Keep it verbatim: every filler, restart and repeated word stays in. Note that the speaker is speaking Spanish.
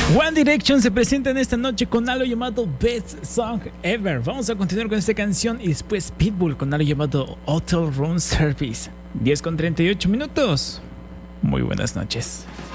One Direction se presenta en esta noche con algo llamado Best Song Ever. Vamos a continuar con esta canción y después Pitbull con algo llamado Hotel Room Service. diez con treinta y ocho minutos. Muy buenas noches.